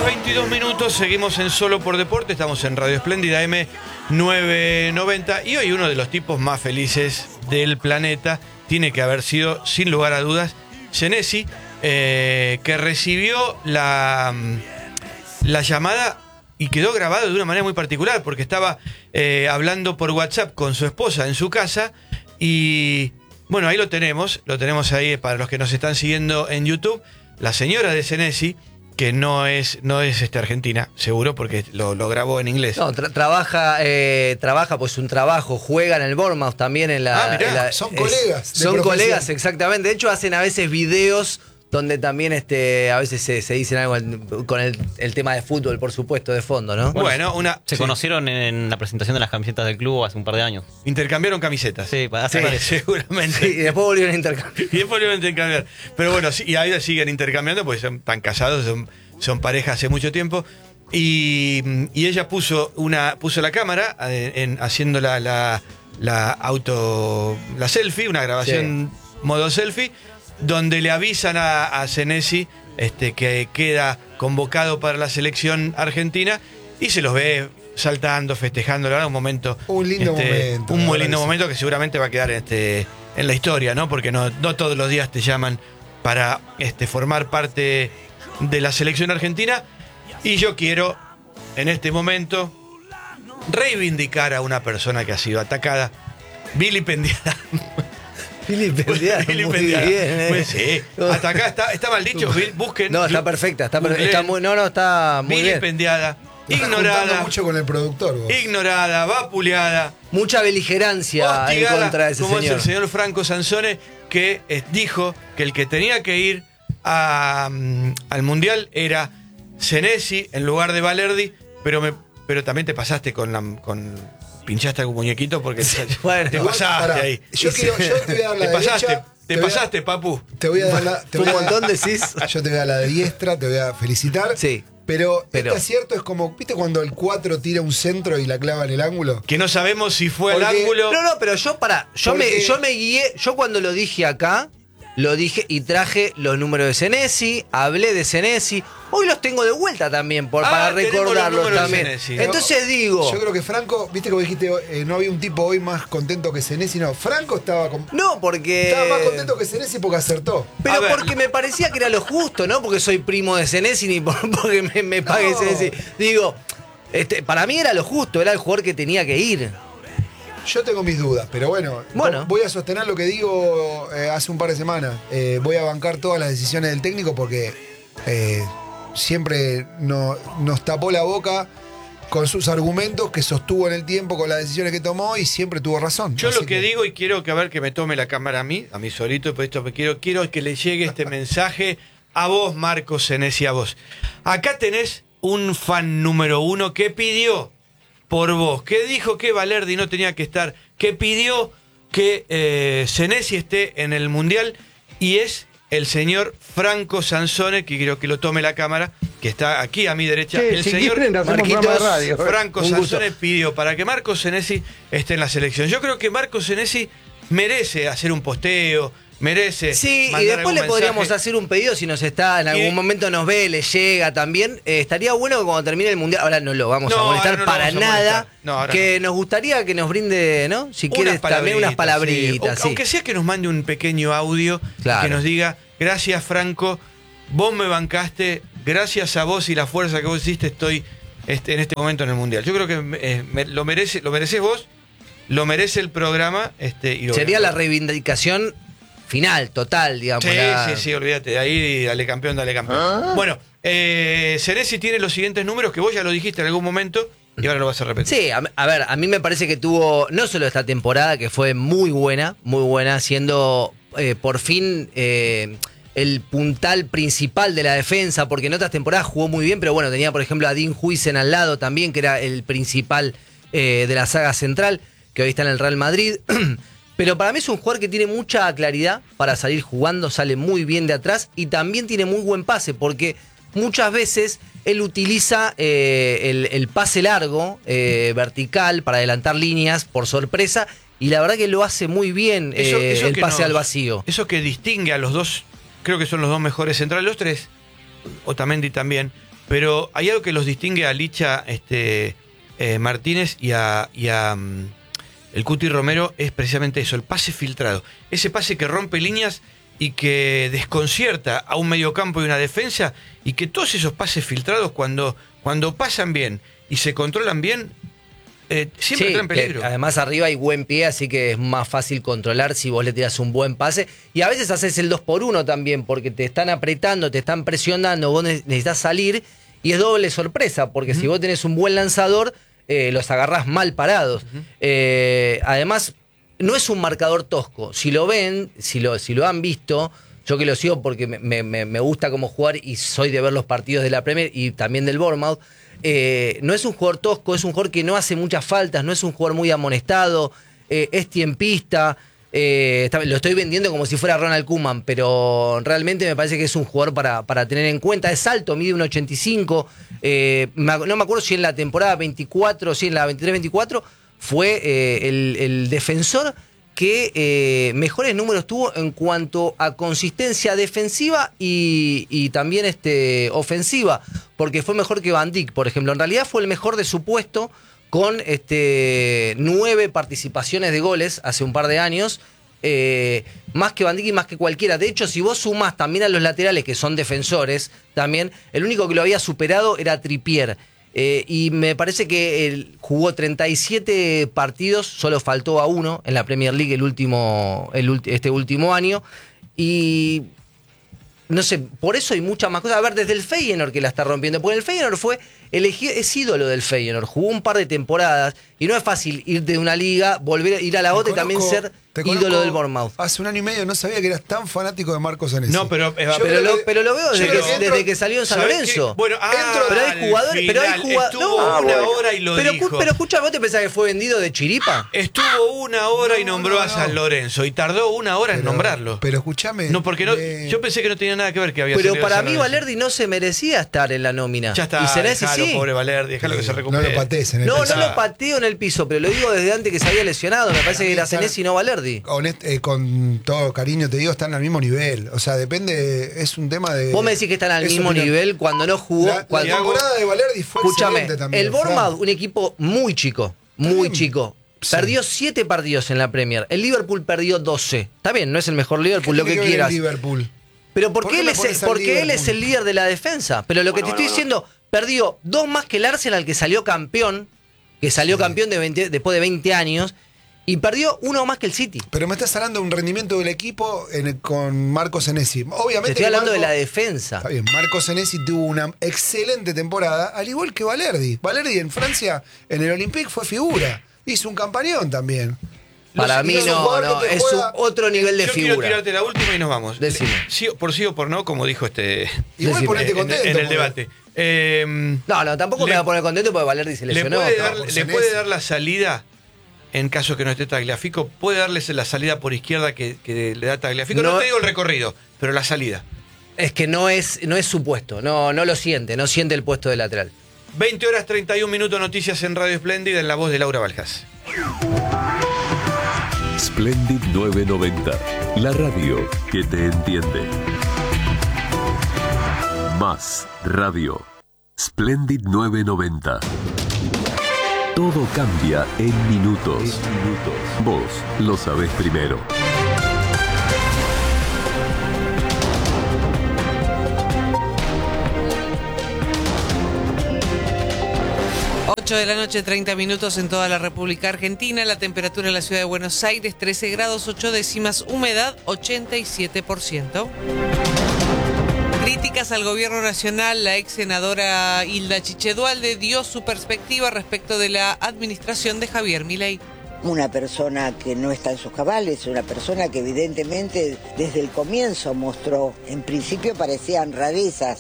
22 minutos, seguimos en Solo por Deporte, estamos en Radio Espléndida M990 y hoy uno de los tipos más felices del planeta tiene que haber sido, sin lugar a dudas, Senesi, que recibió la llamada y quedó grabado de una manera muy particular porque estaba hablando por WhatsApp con su esposa en su casa y bueno, ahí lo tenemos ahí para los que nos están siguiendo en YouTube, la señora de Senesi, que no es argentina, seguro, porque lo grabó en inglés. No, trabaja pues un trabajo, juega en el Bournemouth también en la... son colegas. Son colegas, exactamente. De hecho, hacen a veces videos donde también a veces se dicen algo con el tema de fútbol, por supuesto, de fondo, ¿no? Bueno, se conocieron en la presentación de las camisetas del club hace un par de años. Intercambiaron camisetas. Sí, seguramente. Sí, y después volvieron a intercambiar. Pero bueno, sí, y ahí siguen intercambiando porque están casados, son pareja hace mucho tiempo. Y ella puso la cámara haciendo la selfie, una grabación modo selfie, donde le avisan a Senesi que queda convocado para la selección argentina y se los ve saltando, festejando, la verdad, un lindo momento. Un muy lindo momento que seguramente va a quedar en la historia, ¿no? Porque no todos los días te llaman para formar parte de la selección argentina. Y yo quiero, en este momento, reivindicar a una persona que ha sido atacada, vilipendiada. Vilipendiada. Pues sí. Hasta acá está mal dicho. Busquen. No, está perfecta. Está muy bien. Vilipendiada. Ignorada. Mucho con el productor. Vos. Ignorada, vapuleada. Mucha beligerancia en contra de ese como señor. Es el señor Franco Sansone, que dijo que el que tenía que ir al Mundial era Senesi en lugar de Balerdi, pero también te pasaste pinchaste algún muñequito porque bueno, te pasaste ahí. Yo te voy a dar la Te pasaste, papu. Te voy a dar un montón decís. Yo te voy a dar la de diestra, te voy a felicitar. Sí. Pero este acierto es como, ¿viste cuando el 4 tira un centro y la clava en el ángulo? Que no sabemos si fue al ángulo. No, pero yo me guié, yo cuando lo dije acá, lo dije y traje los números de Senesi, hablé de Senesi. Hoy los tengo de vuelta también para recordarlos también. Entonces digo... Yo creo que Franco, viste como dijiste, no había un tipo hoy más contento que Senesi. No, Franco estaba... Estaba más contento que Senesi porque acertó. Pero porque me parecía que era lo justo, no porque soy primo de Senesi ni porque me pague Senesi. Digo, para mí era lo justo, era el jugador que tenía que ir. Yo tengo mis dudas, pero bueno. Voy a sostener lo que digo hace un par de semanas. Voy a bancar todas las decisiones del técnico porque siempre nos tapó la boca con sus argumentos que sostuvo en el tiempo con las decisiones que tomó y siempre tuvo razón. Yo lo que digo, y quiero que me tome la cámara a mí solito, por esto quiero que le llegue este mensaje a vos, Marcos Senesi, a vos. Acá tenés un fan número 1 que pidió por vos, que dijo que Balerdi no tenía que estar, que pidió que Senesi esté en el Mundial, y es el señor Franco Sansone, que quiero que lo tome la cámara, que está aquí a mi derecha. El señor Franco Sansone pidió para que Marcos Senesi esté en la selección. Yo creo que Marcos Senesi merece hacer un posteo, merece. Sí, y después le podríamos hacer un pedido si nos está, en algún momento nos ve, le llega también. Estaría bueno que cuando termine el Mundial, ahora no lo vamos a molestar para nada, que nos gustaría que nos brinde, ¿no? Si quieres también unas palabritas. Sí. Aunque sea que nos mande un pequeño audio, que nos diga, gracias Franco, vos me bancaste, gracias a vos y la fuerza que vos hiciste estoy en este momento en el Mundial. Yo creo que lo mereces vos, lo merece el programa. Sería la reivindicación final, total, digamos. Sí, olvídate. De ahí, dale campeón. Bueno, Senesi tiene los siguientes números que vos ya lo dijiste en algún momento y ahora lo vas a repetir. Sí, a ver, a mí me parece que tuvo, no solo esta temporada, que fue muy buena, siendo por fin el puntal principal de la defensa, porque en otras temporadas jugó muy bien, pero bueno, tenía por ejemplo a Dean Huijsen al lado también, que era el principal de la saga central, que hoy está en el Real Madrid. Pero para mí es un jugador que tiene mucha claridad para salir jugando, sale muy bien de atrás y también tiene muy buen pase, porque muchas veces él utiliza el pase largo, vertical, para adelantar líneas por sorpresa, y la verdad que lo hace muy bien el pase al vacío. Eso que distingue a los dos, creo que son los dos mejores centrales, los tres, Otamendi también, pero hay algo que los distingue a Licha Martínez y a el Cuti Romero, es precisamente eso, el pase filtrado. Ese pase que rompe líneas y que desconcierta a un mediocampo y una defensa, y que todos esos pases filtrados, cuando pasan bien y se controlan bien, siempre están en peligro. Además arriba hay buen pie, así que es más fácil controlar si vos le tiras un buen pase. Y a veces haces el 2x1 también, porque te están apretando, te están presionando, vos necesitas salir, y es doble sorpresa, porque si vos tenés un buen lanzador, los agarrás mal parados. Además, no es un marcador tosco. Si lo ven, si lo han visto, yo que lo sigo porque me gusta cómo jugar y soy de ver los partidos de la Premier y también del Bournemouth, no es un jugador tosco, es un jugador que no hace muchas faltas, no es un jugador muy amonestado, es tiempista. Lo estoy vendiendo como si fuera Ronald Koeman, pero realmente me parece que es un jugador para tener en cuenta. Es alto, mide 1,85. No me acuerdo si en la temporada 24, si en la 23-24 fue el defensor que mejores números tuvo en cuanto a consistencia defensiva y también ofensiva, porque fue mejor que Van Dijk, por ejemplo. En realidad fue el mejor de su puesto, con 9 participaciones de goles hace un par de años, más que Van Dijk y más que cualquiera. De hecho, si vos sumás también a los laterales, que son defensores, también, el único que lo había superado era Trippier. Y me parece que él jugó 37 partidos, solo faltó a uno en la Premier League este último año. Y no sé, por eso hay muchas más cosas. A ver, desde el Feyenoord que la está rompiendo, porque el Feyenoord fue elegido, es ídolo del Feyenoord, jugó un par de temporadas y no es fácil ir de una liga, volver a ir a la otra y también ser ídolo del Bournemouth. Hace 1 año y medio no sabía que eras tan fanático de Marco Senesi. No, pero lo veo desde que salió en San Lorenzo. Bueno, pero hay jugadores, estuvo una hora y lo dijo. Pero escucha, ¿vos te pensás que fue vendido de chiripa? Estuvo 1 hora y nombró a San Lorenzo y tardó 1 hora en nombrarlo. Pero escúchame. No, porque yo pensé que no tenía nada que ver que había Pero salido para San mí Lorenzo. Valerdi no se merecía estar en la nómina. Ya está, y Senesi sí. pobre Valerdi, déjalo que se recupere. No lo patees en el piso. No lo pateo en el piso, pero lo digo desde antes que se había lesionado. Me parece que era Senesi y no Valerdi. Con todo cariño te digo, están al mismo nivel. O sea, depende, es un tema de... Vos me decís que están al mismo nivel cuando no jugó. La temporada de Valerdi fue excelente también. El Bournemouth, un equipo muy chico, chico. Sí. Perdió 7 partidos en la Premier. El Liverpool perdió 12. Está bien, no es el mejor Liverpool, lo que quieras. Liverpool? Pero porque él es el líder de la defensa. Pero lo que te estoy diciendo, perdió 2 más que el Arsenal, que salió campeón. Campeón después de 20 años. Y perdió 1 más que el City. Pero me estás hablando de un rendimiento del equipo con Marco Senesi. Obviamente. Te estoy hablando de la defensa. Está bien, Marco Senesi tuvo una excelente temporada, al igual que Valerdi. Valerdi en Francia, en el Olympique, fue figura. Hizo un campañón también. Para mí no, es otro nivel de figura. Quiero tirarte la última y nos vamos. Decime. Sí o por no, como dijo Igual ponete contento. En el debate. No, tampoco me va a poner contento porque Valerdi se lesionó. ¿Le puede dar la salida en caso que no esté Tagliafico? ¿Puede darles la salida por izquierda que le da Tagliafico? No te digo el recorrido, pero la salida. Es que no es su puesto, no lo siente, no siente el puesto de lateral. 20 horas 31 minutos, noticias en Radio Espléndida, en la voz de Laura Valjas. Splendid 990, la radio que te entiende. Más radio. Splendid 990. Todo cambia en minutos. Vos lo sabés primero. De la noche, 30 minutos en toda la República Argentina. La temperatura en la ciudad de Buenos Aires, 13 grados 8 décimas, humedad 87%. Críticas al gobierno nacional. La ex senadora Hilda Chiche Duhalde dio su perspectiva respecto de la administración de Javier Milei. Una persona que no está en sus cabales, una persona que evidentemente desde el comienzo mostró, en principio parecían rarezas